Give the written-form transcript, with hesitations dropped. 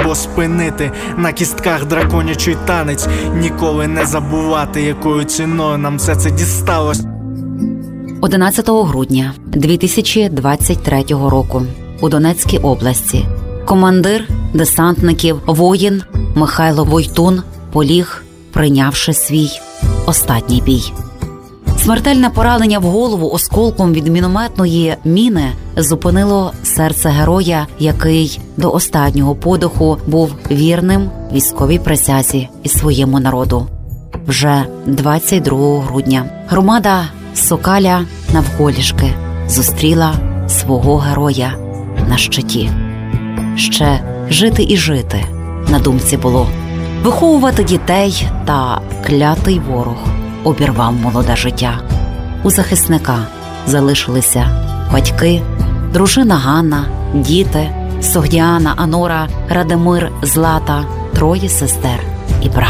або спинити. На кістках драконячий танець, ніколи не забувати, якою ціною нам все це дісталось. 11 грудня 2023 року у Донецькій області командир десантників, воїн Михайло Войтун поліг, прийнявши свій останній бій. Смертельне поранення в голову осколком від мінометної міни зупинило серце героя, який до останнього подиху був вірним військовій присязі і своєму народу. Вже 22 грудня громада Сокаля навколішки зустріла свого героя на щиті. Ще жити і жити на думці було. Виховувати дітей, та клятий ворог обірвав молоде життя. У захисника залишилися батьки, дружина Ганна, діти Согдіана, Анора, Радимир, Злата, 3 сестер і брат.